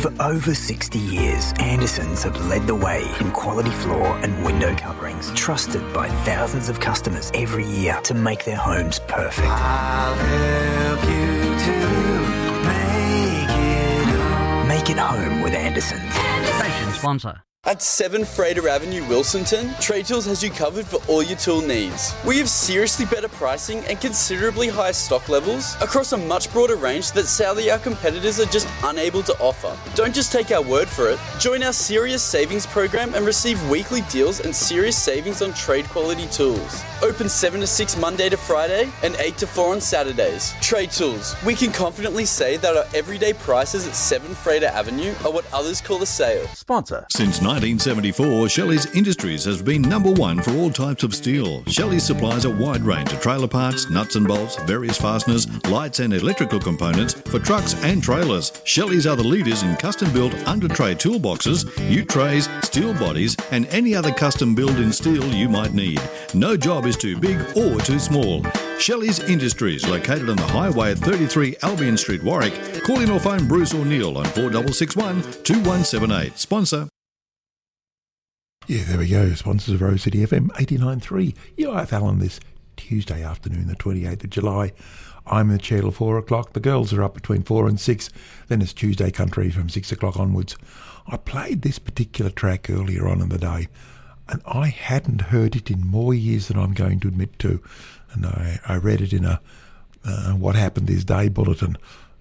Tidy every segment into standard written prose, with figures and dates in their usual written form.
For over 60 years, Andersons have led the way in quality floor and window coverings, trusted by thousands of customers every year to make their homes perfect. I'll help you to make it home. Make it home with Andersons. Station sponsor. At 7 Frater Avenue, Wilsonton, Trade Tools has you covered for all your tool needs. We have seriously better pricing and considerably higher stock levels across a much broader range that sadly our competitors are just unable to offer. Don't just take our word for it. Join our Serious Savings program and receive weekly deals and serious savings on trade quality tools. Open 7 to 6 Monday to Friday and 8 to 4 on Saturdays. Trade Tools. We can confidently say that our everyday prices at 7 Frater Avenue are what others call a sale. Sponsor. Since 1974, Shelley's Industries has been number one for all types of steel. Shelley supplies a wide range of trailer parts, nuts and bolts, various fasteners, lights and electrical components for trucks and trailers. Shelley's are the leaders in custom-built under-tray toolboxes, U-trays, steel bodies and any other custom-built in steel you might need. No job is too big or too small. Shelley's Industries, located on the highway at 33 Albion Street, Warwick. Call in or phone Bruce or Neil on 4661 2178. Sponsor. Yeah, there we go. Sponsors of Rose City FM 89.3. UIF Allen this Tuesday afternoon, the 28th of July. I'm in the chair till 4 o'clock. The girls are up between 4 and 6. Then it's Tuesday Country from 6 o'clock onwards. I played this particular track earlier on in the day, and I hadn't heard it in more years than I'm going to admit to. And I read it in a What Happened This Day bulletin.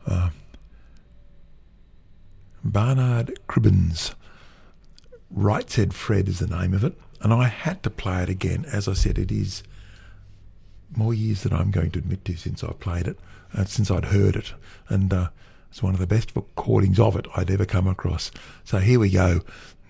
Barnard Cribbins. Right Said Fred is the name of it, and I had to play it again. As I said, it is more years than I'm going to admit to since I played it, since I'd heard it, and it's one of the best recordings of it I'd ever come across. So here we go.